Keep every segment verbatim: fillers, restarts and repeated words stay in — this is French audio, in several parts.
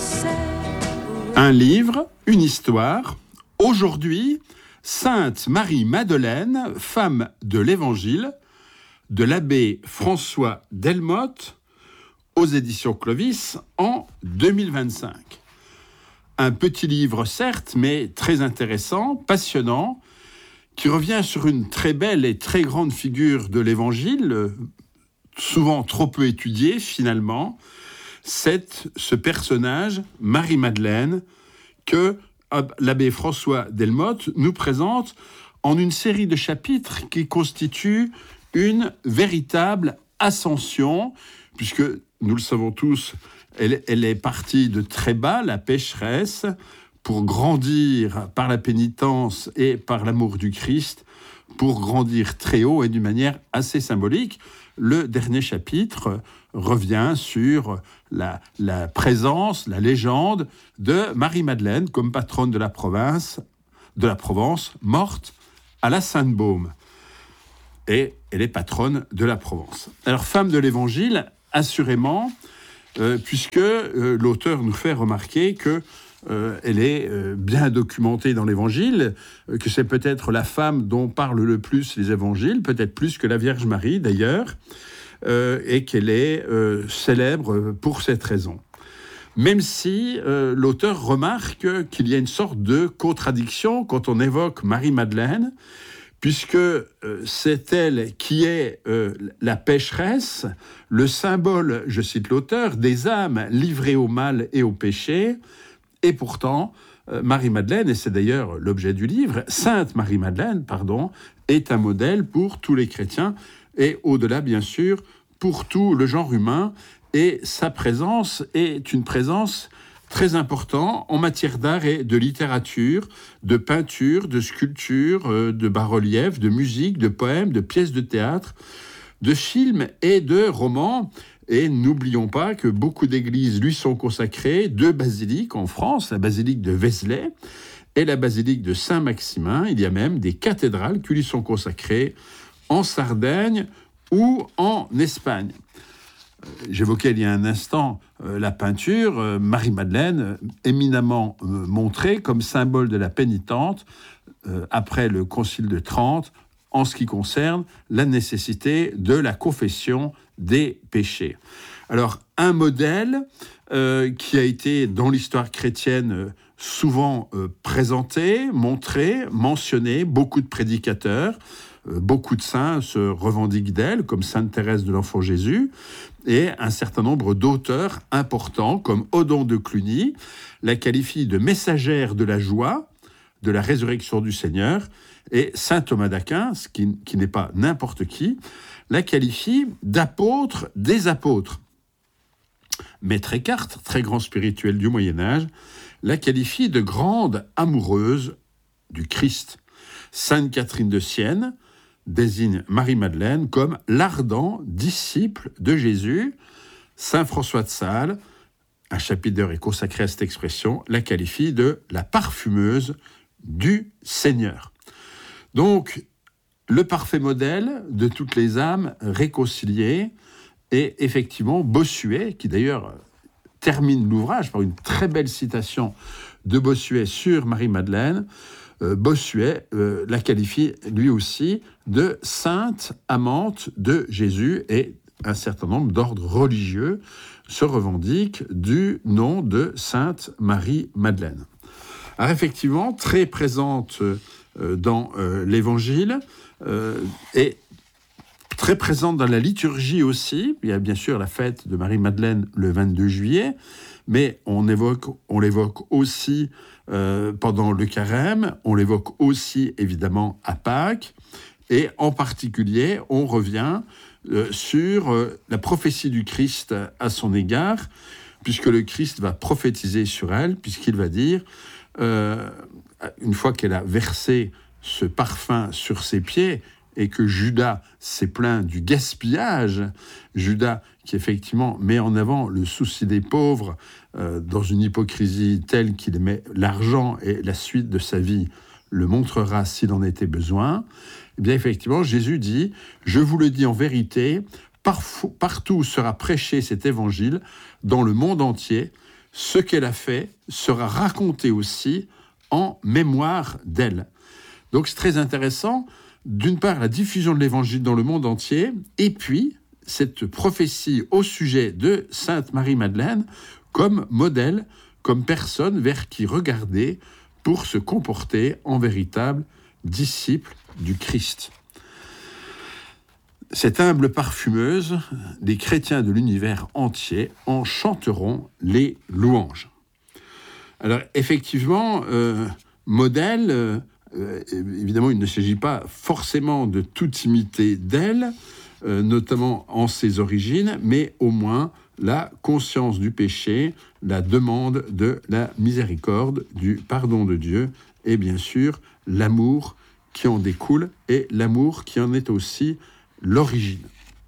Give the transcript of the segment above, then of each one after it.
Un livre, une histoire. Aujourd'hui, Sainte Marie-Madeleine, femme de l'Évangile, de l'abbé François Delmotte, aux éditions Clovis, en deux mille vingt-cinq. Un petit livre, certes, mais très intéressant, passionnant, qui revient sur une très belle et très grande figure de l'Évangile, souvent trop peu étudiée finalement, c'est ce personnage, Marie-Madeleine, que l'abbé François Delmotte nous présente en une série de chapitres qui constituent une véritable ascension, puisque, nous le savons tous, elle, elle est partie de très bas, la pécheresse, pour grandir par la pénitence et par l'amour du Christ, pour grandir très haut et d'une manière assez symbolique. Le dernier chapitre revient sur la, la présence, la légende de Marie-Madeleine comme patronne de la province, de la Provence, morte à la Sainte-Baume. Et elle est patronne de la Provence. Alors, femme de l'Évangile, assurément, euh, puisque euh, l'auteur nous fait remarquer que Euh, elle est euh, bien documentée dans l'Évangile, euh, que c'est peut-être la femme dont parlent le plus les Évangiles, peut-être plus que la Vierge Marie d'ailleurs, euh, et qu'elle est euh, célèbre pour cette raison. Même si euh, l'auteur remarque qu'il y a une sorte de contradiction quand on évoque Marie-Madeleine, puisque euh, c'est elle qui est euh, la pécheresse, le symbole, je cite l'auteur, des âmes livrées au mal et au péché. Et pourtant, euh, Marie-Madeleine, et c'est d'ailleurs l'objet du livre, Sainte Marie-Madeleine, pardon, est un modèle pour tous les chrétiens et au-delà, bien sûr, pour tout le genre humain. Et sa présence est une présence très importante en matière d'art et de littérature, de peinture, de sculpture, euh, de bas-relief, de musique, de poèmes, de pièces de théâtre, de films et de romans. Et n'oublions pas que beaucoup d'églises lui sont consacrées, deux basiliques en France, la basilique de Vézelay et la basilique de Saint-Maximin. Il y a même des cathédrales qui lui sont consacrées en Sardaigne ou en Espagne. J'évoquais il y a un instant euh, la peinture, euh, Marie-Madeleine, euh, éminemment euh, montrée comme symbole de la pénitente euh, après le Concile de Trente, en ce qui concerne la nécessité de la confession des péchés. Alors, un modèle euh, qui a été, dans l'histoire chrétienne, euh, souvent euh, présenté, montré, mentionné, beaucoup de prédicateurs, euh, beaucoup de saints se revendiquent d'elle, comme Sainte Thérèse de l'Enfant Jésus, et un certain nombre d'auteurs importants, comme Odon de Cluny, la qualifie de messagère de la joie, de la résurrection du Seigneur, et saint Thomas d'Aquin, ce qui, qui n'est pas n'importe qui, la qualifie d'apôtre des apôtres. Maître Eckhart, très grand spirituel du Moyen-Âge, la qualifie de grande amoureuse du Christ. Sainte Catherine de Sienne désigne Marie-Madeleine comme l'ardent disciple de Jésus. Saint François de Sales, un chapitre d'heure est consacré à cette expression, la qualifie de la parfumeuse du Seigneur. Donc, le parfait modèle de toutes les âmes réconciliées est effectivement Bossuet, qui d'ailleurs termine l'ouvrage par une très belle citation de Bossuet sur Marie-Madeleine. Euh, Bossuet euh, la qualifie lui aussi de sainte amante de Jésus, et un certain nombre d'ordres religieux se revendiquent du nom de Sainte Marie-Madeleine. Alors effectivement, très présente euh, dans euh, l'Évangile, euh, et très présente dans la liturgie aussi. Il y a bien sûr la fête de Marie-Madeleine le vingt-deux juillet, mais on, évoque, on l'évoque aussi euh, pendant le carême, on l'évoque aussi évidemment à Pâques, et en particulier, on revient euh, sur euh, la prophétie du Christ à son égard, puisque le Christ va prophétiser sur elle, puisqu'il va dire, euh, une fois qu'elle a versé ce parfum sur ses pieds, et que Judas s'est plaint du gaspillage, Judas qui effectivement met en avant le souci des pauvres euh, dans une hypocrisie telle qu'il met l'argent et la suite de sa vie le montrera s'il en était besoin, eh bien effectivement Jésus dit « Je vous le dis en vérité, partout sera prêché cet évangile dans le monde entier, ce qu'elle a fait sera raconté aussi en mémoire d'elle. Donc c'est très intéressant, d'une part la diffusion de l'Évangile dans le monde entier, et puis cette prophétie au sujet de Sainte Marie-Madeleine comme modèle, comme personne vers qui regarder pour se comporter en véritable disciple du Christ. Cette humble parfumeuse, les chrétiens de l'univers entier en chanteront les louanges. Alors effectivement, euh, modèle, euh, évidemment il ne s'agit pas forcément de toute imiter d'elle, euh, notamment en ses origines, mais au moins la conscience du péché, la demande de la miséricorde, du pardon de Dieu, et bien sûr l'amour qui en découle, et l'amour qui en est aussi l'origine.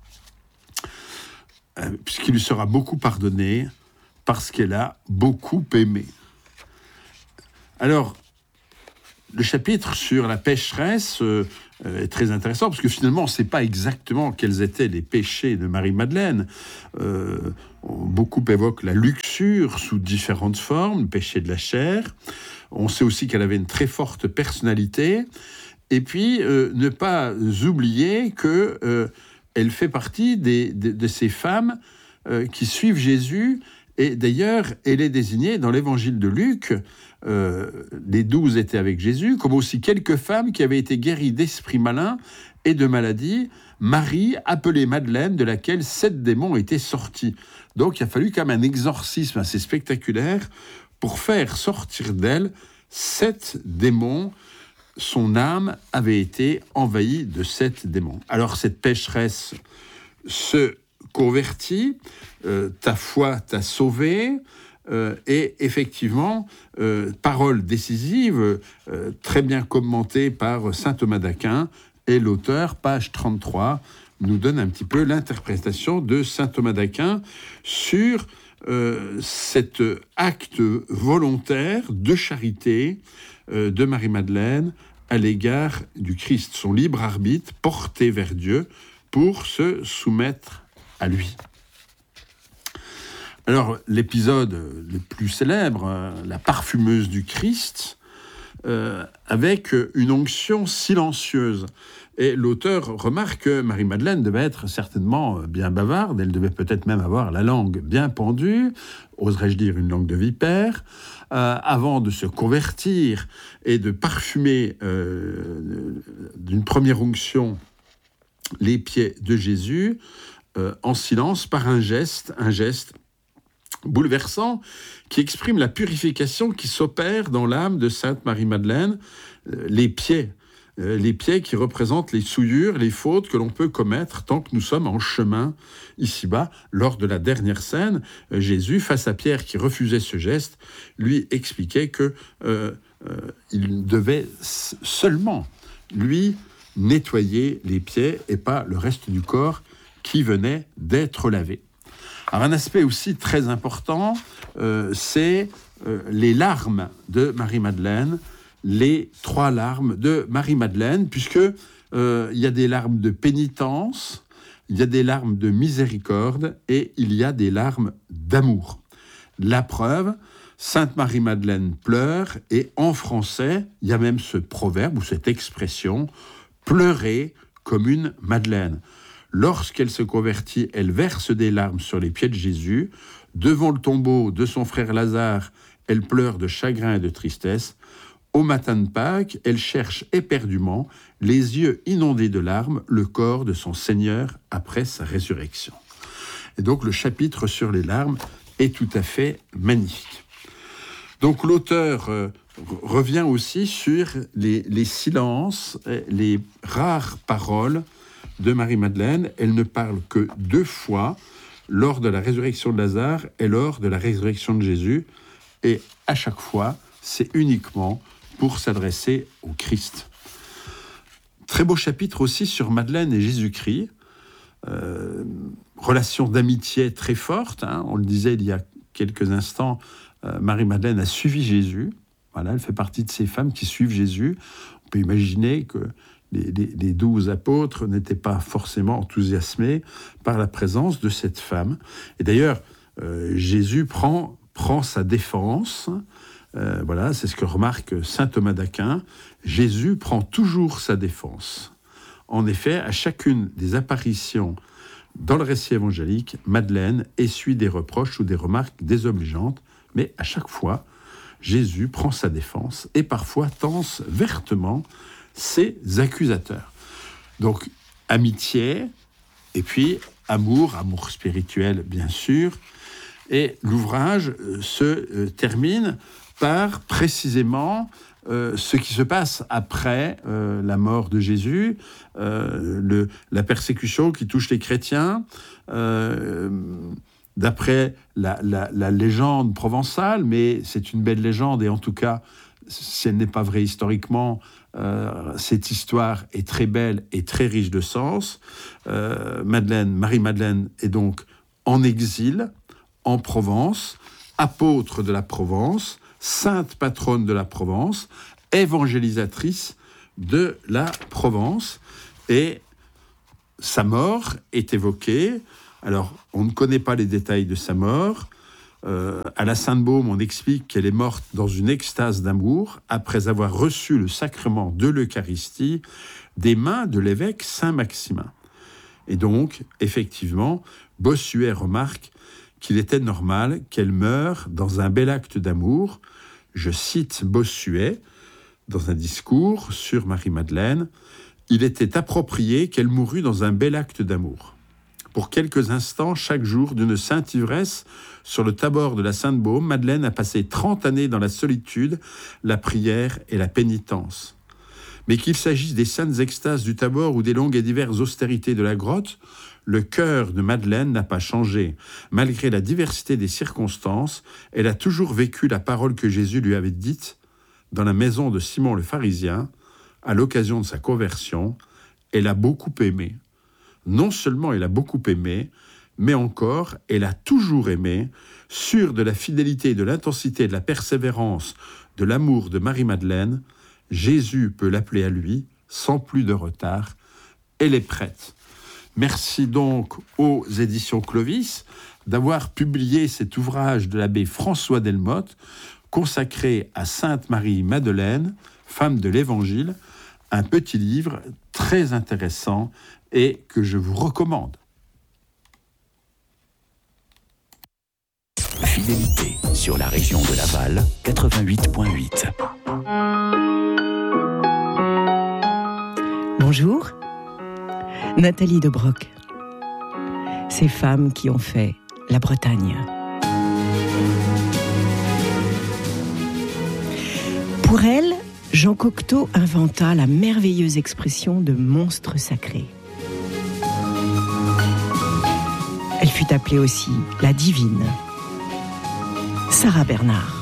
Euh, puisqu'il lui sera beaucoup pardonné, parce qu'elle a beaucoup aimé. Alors, le chapitre sur la pécheresse euh, est très intéressant, parce que finalement, on ne sait pas exactement quels étaient les péchés de Marie-Madeleine. Euh, beaucoup évoquent la luxure sous différentes formes, le péché de la chair. On sait aussi qu'elle avait une très forte personnalité. Et puis, euh, ne pas oublier qu'elle euh, fait partie des, de, de ces femmes euh, qui suivent Jésus. Et d'ailleurs, elle est désignée dans l'évangile de Luc, euh, les douze étaient avec Jésus, comme aussi quelques femmes qui avaient été guéries d'esprits malins et de maladies. Marie, appelée Madeleine, de laquelle sept démons étaient sortis. Donc, il a fallu quand même un exorcisme assez spectaculaire pour faire sortir d'elle sept démons. Son âme avait été envahie de sept démons. Alors cette pécheresse se convertit, euh, ta foi t'a sauvé, euh, et effectivement, euh, parole décisive, euh, très bien commentée par saint Thomas d'Aquin, et l'auteur, page trente-trois, nous donne un petit peu l'interprétation de saint Thomas d'Aquin sur euh, cet acte volontaire de charité euh, de Marie-Madeleine à l'égard du Christ, son libre arbitre porté vers Dieu pour se soumettre à lui. Alors, l'épisode le plus célèbre, la parfumeuse du Christ, euh, avec une onction silencieuse. Et l'auteur remarque que Marie-Madeleine devait être certainement bien bavarde, elle devait peut-être même avoir la langue bien pendue, oserais-je dire une langue de vipère, euh, avant de se convertir et de parfumer euh, d'une première onction les pieds de Jésus, euh, en silence, par un geste, un geste bouleversant qui exprime la purification qui s'opère dans l'âme de Sainte Marie-Madeleine, euh, les pieds. Les pieds qui représentent les souillures, les fautes que l'on peut commettre tant que nous sommes en chemin ici-bas. Lors de la dernière scène, Jésus, face à Pierre qui refusait ce geste, lui expliquait que euh, euh, il devait seulement lui nettoyer les pieds et pas le reste du corps qui venait d'être lavé. Alors un aspect aussi très important, euh, c'est euh, les larmes de Marie-Madeleine, les trois larmes de Marie-Madeleine, puisque euh, il y a des larmes de pénitence, il y a des larmes de miséricorde et il y a des larmes d'amour. La preuve, Sainte Marie-Madeleine pleure, et en français, il y a même ce proverbe ou cette expression, pleurer comme une Madeleine. Lorsqu'elle se convertit, elle verse des larmes sur les pieds de Jésus. Devant le tombeau de son frère Lazare, elle pleure de chagrin et de tristesse. Au matin de Pâques, elle cherche éperdument, les yeux inondés de larmes, le corps de son Seigneur après sa résurrection. Et donc le chapitre sur les larmes est tout à fait magnifique. Donc l'auteur euh, revient aussi sur les, les silences, les rares paroles de Marie-Madeleine. Elle ne parle que deux fois, lors de la résurrection de Lazare et lors de la résurrection de Jésus. Et à chaque fois, c'est uniquement pour s'adresser au Christ. Très beau chapitre aussi sur Madeleine et Jésus-Christ. Euh, relation d'amitié très forte. Hein. On le disait il y a quelques instants, euh, Marie-Madeleine a suivi Jésus. Voilà, elle fait partie de ces femmes qui suivent Jésus. On peut imaginer que les, les, les douze apôtres n'étaient pas forcément enthousiasmés par la présence de cette femme. Et d'ailleurs, euh, Jésus prend prend sa défense. Euh, voilà, c'est ce que remarque saint Thomas d'Aquin. Jésus prend toujours sa défense. En effet, à chacune des apparitions dans le récit évangélique, Madeleine essuie des reproches ou des remarques désobligeantes, mais à chaque fois, Jésus prend sa défense et parfois tense vertement ses accusateurs. Donc, amitié, et puis amour, amour spirituel bien sûr, et l'ouvrage se euh, termine par précisément euh, ce qui se passe après euh, la mort de Jésus, euh, le, la persécution qui touche les chrétiens, euh, d'après la, la, la légende provençale, mais c'est une belle légende, et en tout cas, si elle n'est pas vraie historiquement, euh, cette histoire est très belle et très riche de sens. Euh, Madeleine, Marie-Madeleine est donc en exil, en Provence, apôtre de la Provence, sainte patronne de la Provence, évangélisatrice de la Provence, et sa mort est évoquée. Alors, on ne connaît pas les détails de sa mort. Euh, à la Sainte-Baume, on explique qu'elle est morte dans une extase d'amour après avoir reçu le sacrement de l'Eucharistie des mains de l'évêque Saint-Maximin. Et donc, effectivement, Bossuet remarque qu'il était normal qu'elle meure dans un bel acte d'amour. Je cite Bossuet dans un discours sur Marie-Madeleine. « Il était approprié qu'elle mourût dans un bel acte d'amour. Pour quelques instants, chaque jour, d'une sainte ivresse, sur le tabord de la Sainte-Baume, Madeleine a passé trente années dans la solitude, la prière et la pénitence. Mais qu'il s'agisse des saintes extases du Tabor ou des longues et diverses austérités de la grotte, le cœur de Madeleine n'a pas changé. Malgré la diversité des circonstances, elle a toujours vécu la parole que Jésus lui avait dite dans la maison de Simon le pharisien, à l'occasion de sa conversion. Elle a beaucoup aimé. Non seulement elle a beaucoup aimé, mais encore, elle a toujours aimé, sûre de la fidélité, de l'intensité, de la persévérance, de l'amour de Marie-Madeleine. Jésus peut l'appeler à lui, sans plus de retard. Elle est prête. Merci donc aux éditions Clovis d'avoir publié cet ouvrage de l'abbé François Delmotte, consacré à Sainte Marie-Madeleine, femme de l'Évangile, un petit livre très intéressant et que je vous recommande. Fidélité sur la région de Laval, quatre-vingt-huit virgule huit. Bonjour, Nathalie de Broc. Ces femmes qui ont fait la Bretagne. Pour elle, Jean Cocteau inventa la merveilleuse expression de monstre sacré. Elle fut appelée aussi la divine. Sarah Bernard.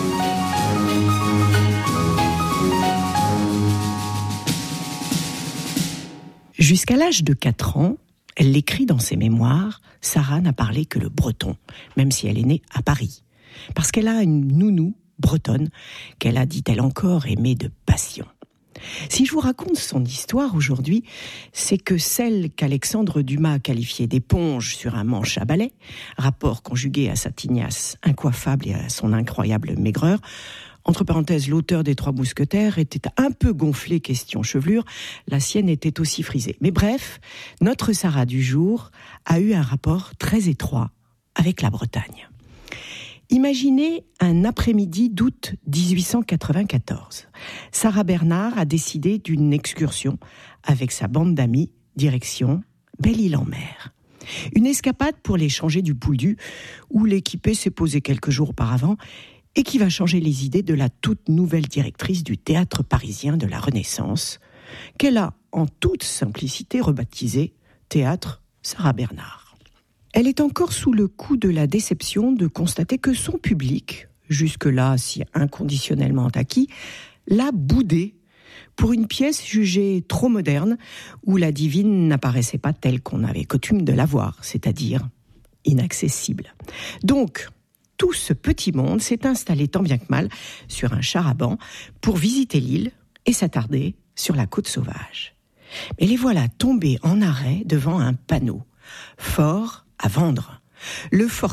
Jusqu'à l'âge de quatre ans, elle l'écrit dans ses mémoires, Sarah n'a parlé que le breton, même si elle est née à Paris. Parce qu'elle a une nounou bretonne qu'elle a, dit-elle encore, aimée de passion. Si je vous raconte son histoire aujourd'hui, c'est que celle qu'Alexandre Dumas qualifiait d'éponge sur un manche à balai, rapport conjugué à sa tignasse incoiffable et à son incroyable maigreur. Entre parenthèses, l'auteur des Trois Mousquetaires était un peu gonflé question chevelure, la sienne était aussi frisée. Mais bref, notre Sarah du jour a eu un rapport très étroit avec la Bretagne. Imaginez un après-midi d'août dix-huit cent quatre-vingt-quatorze. Sarah Bernard a décidé d'une excursion avec sa bande d'amis, direction Belle-Île-en-Mer. Une escapade pour les changer du Pouldu, où l'équipée s'est posée quelques jours auparavant et qui va changer les idées de la toute nouvelle directrice du théâtre parisien de la Renaissance, qu'elle a en toute simplicité rebaptisé Théâtre Sarah Bernard. Elle est encore sous le coup de la déception de constater que son public, jusque-là si inconditionnellement acquis, l'a boudé pour une pièce jugée trop moderne, où la divine n'apparaissait pas telle qu'on avait coutume de la voir, c'est-à-dire inaccessible. Donc, tout ce petit monde s'est installé tant bien que mal sur un char à banc pour visiter l'île et s'attarder sur la côte sauvage. Mais les voilà tombés en arrêt devant un panneau. Fort à vendre. Le fortin,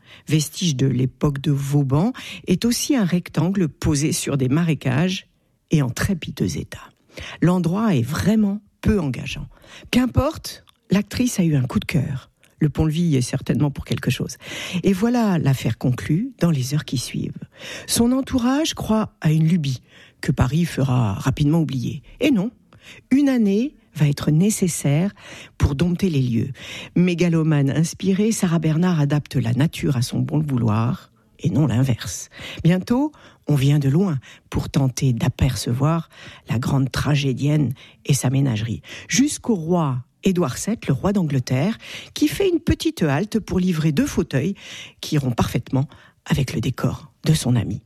vestige de l'époque de Vauban, est aussi un rectangle posé sur des marécages et en très piteux état. L'endroit est vraiment peu engageant. Qu'importe, l'actrice a eu un coup de cœur. Le pont-levis est certainement pour quelque chose. Et voilà l'affaire conclue dans les heures qui suivent. Son entourage croit à une lubie que Paris fera rapidement oublier. Et non, une année va être nécessaire pour dompter les lieux. Mégalomane inspirée, Sarah Bernard adapte la nature à son bon vouloir, et non l'inverse. Bientôt, on vient de loin pour tenter d'apercevoir la grande tragédienne et sa ménagerie. Jusqu'au roi Édouard sept, le roi d'Angleterre, qui fait une petite halte pour livrer deux fauteuils qui iront parfaitement avec le décor de son ami.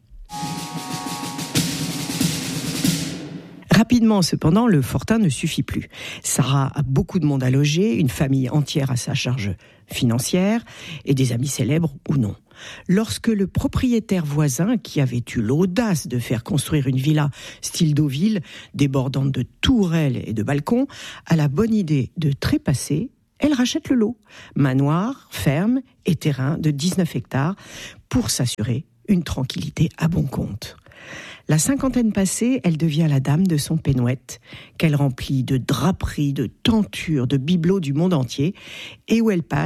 Rapidement, cependant, le fortin ne suffit plus. Sarah a beaucoup de monde à loger, une famille entière à sa charge financière et des amis célèbres ou non. Lorsque le propriétaire voisin, qui avait eu l'audace de faire construire une villa style Deauville, débordante de tourelles et de balcons, a la bonne idée de trépasser, elle rachète le lot. Manoir, ferme et terrain de dix-neuf hectares pour s'assurer une tranquillité à bon compte. La cinquantaine passée, elle devient la dame de son pénouette, qu'elle remplit de draperies, de tentures, de bibelots du monde entier, et où elle passe